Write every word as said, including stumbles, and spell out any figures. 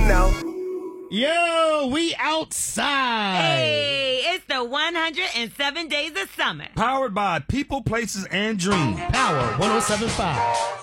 know. Yo, we outside. Hey, it's the one hundred seven Days of Summer. Powered by People, Places, and Dreams. Power one oh seven point five.